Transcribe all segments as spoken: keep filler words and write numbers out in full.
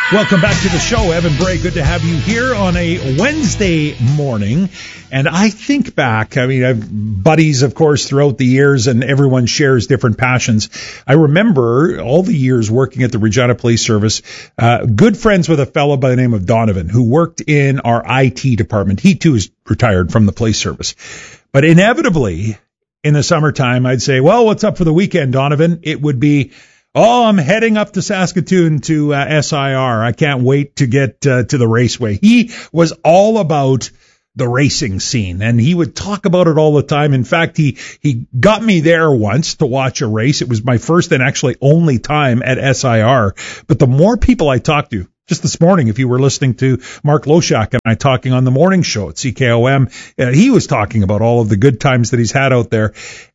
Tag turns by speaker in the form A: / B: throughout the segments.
A: Welcome back to the show. Evan Bray, good to have you here on a Wednesday morning. And I think back, I mean, I've buddies, of course, throughout the years, and everyone shares different passions. I remember all the years working at the Regina Police Service, uh, good friends with a fellow by the name of Donovan, who worked in our I T department. He, too, is retired from the police service. But inevitably, in the summertime, I'd say, well, what's up for the weekend, Donovan? It would be, oh, I'm heading up to Saskatoon to uh, S I R. I can't wait to get uh, to the raceway. He was all about the racing scene, and he would talk about it all the time. In fact, he he got me there once to watch a race. It was my first and actually only time at S I R. But the more people I talked to, just this morning, if you were listening to Mark Loshak and I talking on the morning show at C K O M, uh, he was talking about all of the good times that he's had out there.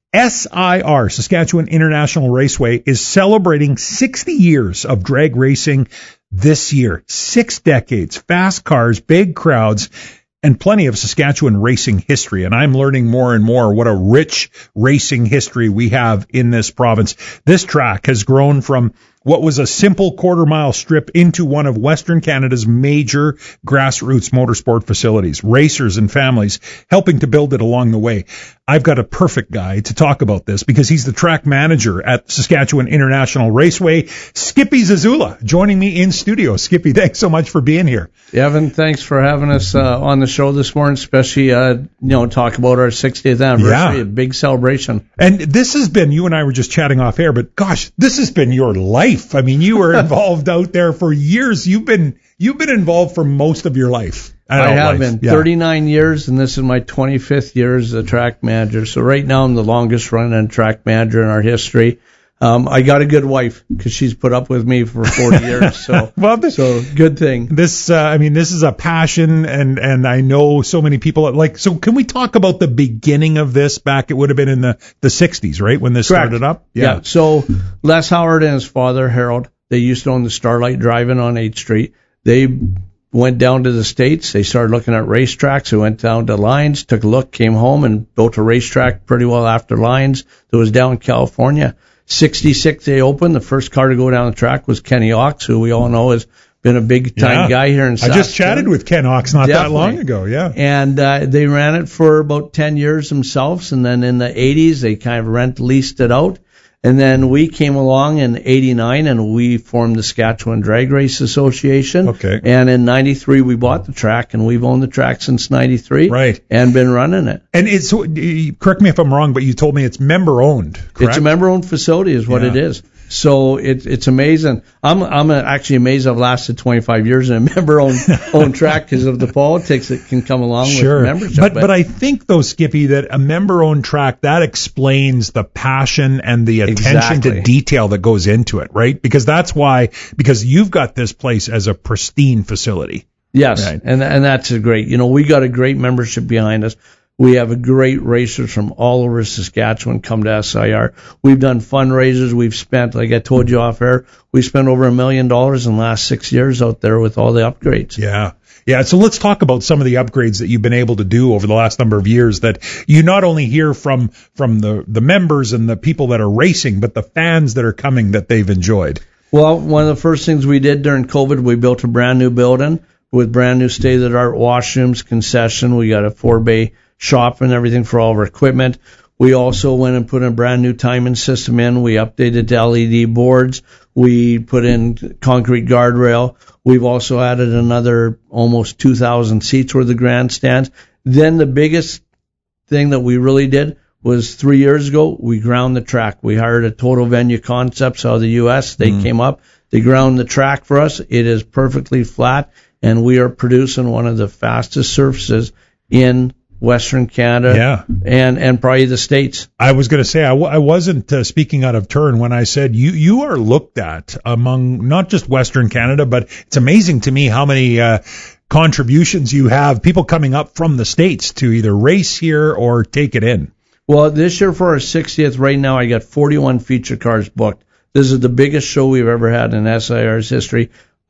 A: S I R, Saskatchewan International Raceway, is celebrating sixty years of drag racing this year. Six decades, fast cars, big crowds, and plenty of Saskatchewan racing history. And I'm learning more and more what a rich racing history we have in this province. This track has grown from what was a simple quarter mile strip into one of Western Canada's major grassroots motorsport facilities, racers and families helping to build it along the way. I've got a perfect guy to talk about this because he's the track manager at Saskatchewan International Raceway, Skippy Zazula, joining me in studio. Skippy, thanks so much for being here.
B: Evan, thanks for having us uh, on the show this morning, especially, uh, you know, talk about our sixtieth anniversary,
A: yeah.
B: A big celebration.
A: And this has been, you and I were just chatting off air, but gosh, this has been your life. I mean, you were involved out there for years. You've been, you've been involved for most of your life.
B: I have
A: life.
B: been
A: yeah.
B: thirty-nine years, and this is my twenty-fifth year as a track manager. So right now I'm the longest running track manager in our history. Um, I got a good wife because she's put up with me for forty years. So,
A: well, this,
B: so good thing.
A: This, uh, I mean, this is a passion, and, and I know so many people like, so can we talk about the beginning of this back? It would have been in the, the sixties, right? When this
B: Correct.
A: started up?
B: Yeah. yeah. So Les Howard and his father, Harold, they used to own the Starlight Drive-In on eighth Street. They went down to the States. They started looking at racetracks. They went down to Lions, took a look, came home, and built a racetrack pretty well after Lions that was down in California. sixty-six they opened. The first car to go down the track was Kenny Ox, who we all know has been a big-time
A: yeah.
B: guy here in Saskatoon.
A: I just chatted with Ken Ox not
B: Definitely.
A: that long ago, yeah.
B: And uh, they ran it for about ten years themselves, and then in the eighties they kind of rent-leased it out. And then we came along in eighty-nine, and we formed the Saskatchewan Drag Race Association.
A: Okay.
B: And in ninety-three, we bought the track, and we've owned the track since ninety-three.
A: Right.
B: And been running it.
A: And it's, so, correct me if I'm wrong, but you told me it's member-owned, correct?
B: It's a member-owned facility is what
A: yeah.
B: it is. So it, it's amazing. I'm I'm actually amazed I've lasted twenty-five years in a member-owned owned track because of the politics that can come along
A: sure.
B: with membership.
A: But, but but I think, though, Skippy, that a member-owned track, that explains the passion and the attention
B: exactly.
A: to detail that goes into it, right? Because that's why, because you've got this place as a pristine facility.
B: Yes,
A: right.
B: and and that's a great. You know, we got a great membership behind us. We have a great racers from all over Saskatchewan come to S I R. We've done fundraisers. We've spent, like I told you off air, we spent over a million dollars in the last six years out there with all the upgrades.
A: Yeah. Yeah. So let's talk about some of the upgrades that you've been able to do over the last number of years that you not only hear from, from the, the members and the people that are racing, but the fans that are coming that they've enjoyed.
B: Well, one of the first things we did during COVID, we built a brand new building with brand new state-of-the-art washrooms, concession. We got a four-bay shop and everything for all of our equipment. We also went and put a brand new timing system in. We updated the L E D boards. We put in concrete guardrail. We've also added another almost two thousand seats worth of grandstands. Then the biggest thing that we really did was three years ago, we ground the track. We hired a Total Venue Concepts out of the U S. They mm. came up. They ground the track for us. It is perfectly flat, and we are producing one of the fastest surfaces in Western Canada,
A: yeah.
B: and, and probably the States.
A: I was going to say, I, w- I wasn't uh, speaking out of turn when I said you, you are looked at among not just Western Canada, but it's amazing to me how many uh, contributions you have, people coming up from the States to either race here or take it in.
B: Well, this year for our sixtieth, right now I got forty-one feature cars booked. This is the biggest show we've ever had in S I R's history.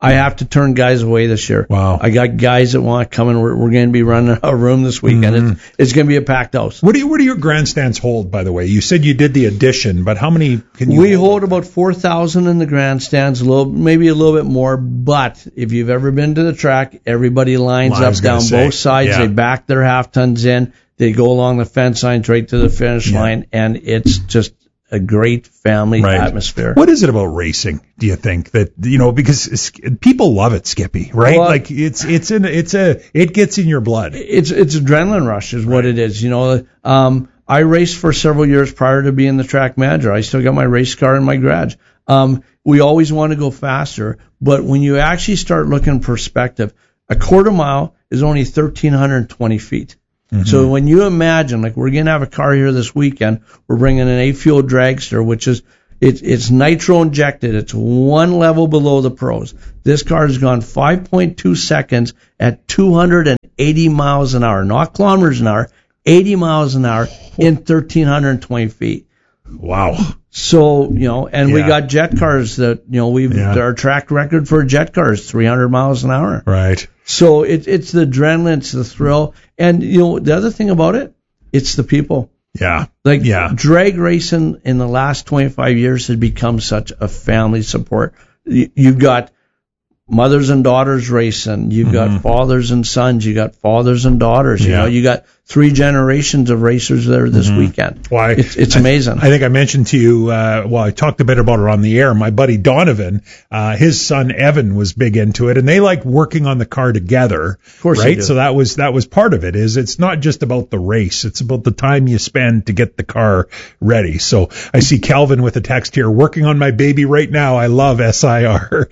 B: I have to turn guys away this year.
A: Wow.
B: I got guys that want to come and we're, we're going to be running a room this weekend. Mm-hmm. It's, it's going to be a packed house.
A: What do you, what do your grandstands hold, by the way? You said you did the addition, but how many can you
B: We
A: hold?
B: hold about four thousand in the grandstands, a little, maybe a little bit more, but if you've ever been to the track, everybody lines
A: well,
B: up down
A: say,
B: both sides.
A: Yeah.
B: They back their half tons in. They go along the fence lines right to the finish
A: yeah.
B: line, and it's just a great family
A: right.
B: atmosphere.
A: What is it about racing, do you think, that, you know, because people love it, Skippy, right?
B: Well,
A: like it's it's in it's a it gets in your blood.
B: It's it's adrenaline rush is what it is. You know, um, I raced for several years prior to being the track manager. I still got my race car in my garage. Um, we always want to go faster, but when you actually start looking in perspective, a quarter mile is only one thousand three hundred twenty feet. Mm-hmm. So when you imagine, like we're going to have a car here this weekend, we're bringing an eight-fuel dragster, which is, it's, it's nitro injected. It's one level below the pros. This car has gone five point two seconds at two hundred eighty miles an hour, not kilometers an hour, eighty miles an hour in one thousand three hundred twenty feet.
A: Wow.
B: So, you know, and
A: yeah.
B: we got jet cars that, you know, we've, yeah. our track record for a jet car is three hundred miles an hour.
A: Right.
B: So it, it's the adrenaline, it's the thrill. And, you know, the other thing about it, it's the people.
A: Yeah.
B: Like,
A: yeah.
B: drag racing in the last twenty-five years has become such a family support. You've got mothers and daughters racing. You've mm-hmm. got fathers and sons. You got fathers and daughters. You yeah. know, you got three generations of racers there this mm-hmm. weekend.
A: Why?
B: It's, it's amazing.
A: I, I think I mentioned to you, uh, well, I talked a bit about it on the air. My buddy Donovan, uh, his son Evan was big into it, and they like working on the car together.
B: Of course,
A: right? So that was that was part of it. Is it's not just about the race; it's about the time you spend to get the car ready. So I see Calvin with a text here, working on my baby right now. I love S I R.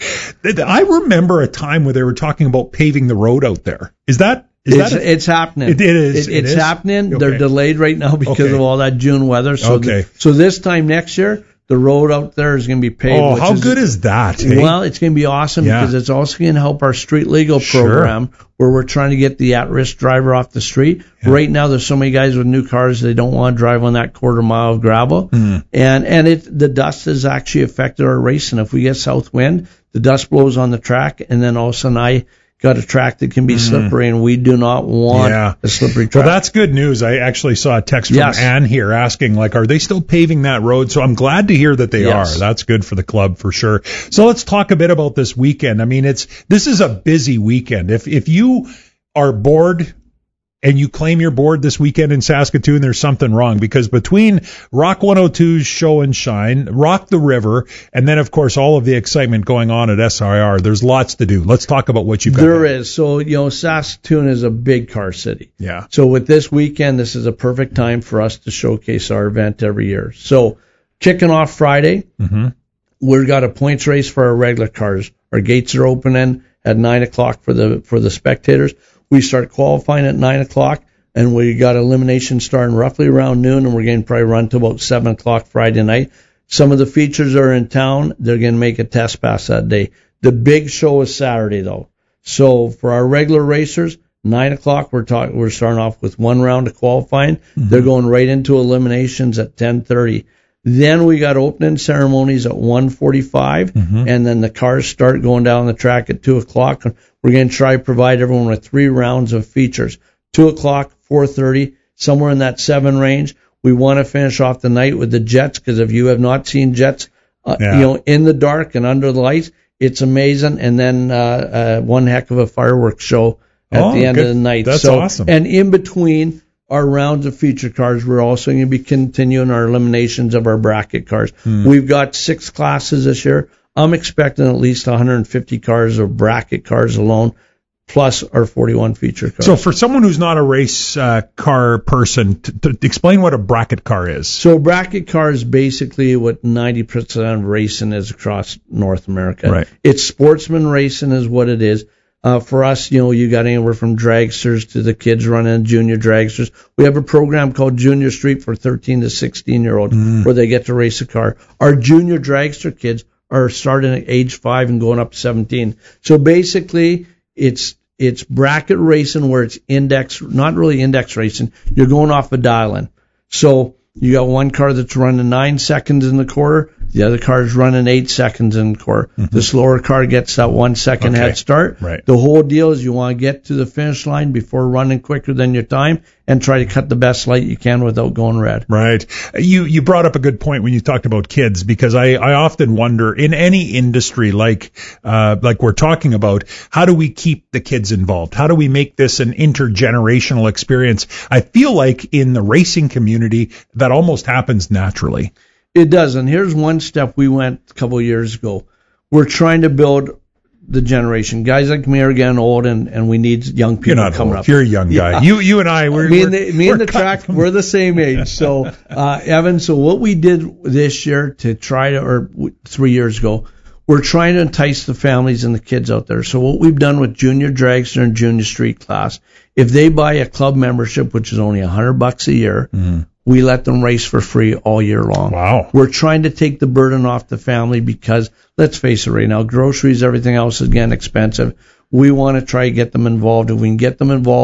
A: I remember a time where they were talking about paving the road out there. Is that? Is
B: it's,
A: that a,
B: it's happening.
A: It, it is.
B: It, it's
A: it is?
B: happening.
A: Okay.
B: They're delayed right now because
A: okay.
B: of all that June weather. So,
A: okay.
B: the, so this time next year, the road out there is going to be paved.
A: Oh,
B: which
A: how
B: is,
A: good is that? Hey?
B: Well, it's going to be awesome
A: yeah.
B: because it's also going to help our street legal program
A: sure.
B: where we're trying to get the at-risk driver off the street. Yeah. Right now, there's so many guys with new cars they don't want to drive on that quarter mile of gravel, mm. and and it the dust has actually affected our racing. If we get south wind, the dust blows on the track, and then all of a sudden I got a track that can be slippery, and we do not want
A: yeah.
B: a slippery track.
A: Well, that's good news. I actually saw a text from
B: yes.
A: Ann here asking, like, are they still paving that road? So I'm glad to hear that they
B: yes.
A: are. That's good for the club for sure. So let's talk a bit about this weekend. I mean, it's this is a busy weekend. If if you are bored and you claim you're bored this weekend in Saskatoon, there's something wrong, because between Rock one oh two's Show and Shine, Rock the River, and then, of course, all of the excitement going on at S I R, there's lots to do. Let's talk about what you've got.
B: There
A: there.
B: is. So, you know, Saskatoon is a big car city.
A: Yeah.
B: So with this weekend, this is a perfect time for us to showcase our event every year. So kicking off Friday, mm-hmm. we've got a points race for our regular cars. Our gates are opening at nine o'clock for the for the spectators. We start qualifying at nine o'clock, and we got elimination starting roughly around noon, and we're going to probably run to about seven o'clock Friday night. Some of the features are in town. They're going to make a test pass that day. The big show is Saturday, though. So for our regular racers, nine o'clock, we're talking, we're starting off with one round of qualifying. Mm-hmm. They're going right into eliminations at ten thirty. Then we got opening ceremonies at one forty-five, mm-hmm. and then the cars start going down the track at two o'clock. We're going to try to provide everyone with three rounds of features. two o'clock, four thirty, somewhere in that seven range. We want to finish off the night with the jets, because if you have not seen jets, uh, yeah. you know, in the dark and under the lights, it's amazing. And then uh, uh, one heck of a fireworks show at
A: oh,
B: the end
A: good.
B: of the night.
A: That's
B: so,
A: awesome.
B: And in between our rounds of feature cars, we're also going to be continuing our eliminations of our bracket cars. Hmm. We've got six classes this year. I'm expecting at least one hundred fifty cars of bracket cars alone, plus our forty-one feature cars.
A: So for someone who's not a race uh, car person, t- t- explain what a bracket car is.
B: So a bracket car is basically what ninety percent of racing is across North America.
A: Right.
B: It's sportsman racing is what it is. Uh, for us, you know, you got anywhere from dragsters to the kids running junior dragsters. We have a program called Junior Street for thirteen to sixteen year olds mm. where they get to race a car. Our junior dragster kids are starting at age five and going up to seventeen. So basically, it's it's bracket racing where it's index, not really index racing. You're going off a dial-in. So you got one car that's running nine seconds in the quarter, The other car is running eight seconds in core. Mm-hmm. The slower car gets that one second okay. head start.
A: Right.
B: The whole deal is you want to get to the finish line before running quicker than your time and try to cut the best light you can without going red.
A: Right. You you brought up a good point when you talked about kids, because I, I often wonder, in any industry like uh, like we're talking about, how do we keep the kids involved? How do we make this an intergenerational experience? I feel like in the racing community that almost happens naturally.
B: It does, and here's one step we went a couple of years ago. We're trying to build the generation. Guys like me are getting old, and, and we need young people
A: You're not
B: coming
A: old.
B: up.
A: You're a young guy. Yeah. You you and I, we're
B: me
A: we're,
B: and the, me
A: we're
B: and the track, from... we're the same age. So, uh, Evan, so what we did this year to try to, or three years ago, we're trying to entice the families and the kids out there. So what we've done with junior dragster and junior street class, if they buy a club membership, which is only a hundred bucks a year, mm. we let them race for free all year long.
A: Wow.
B: We're trying to take the burden off the family because, let's face it right now, groceries, everything else is getting expensive. We want to try to get them involved. If we can get them involved,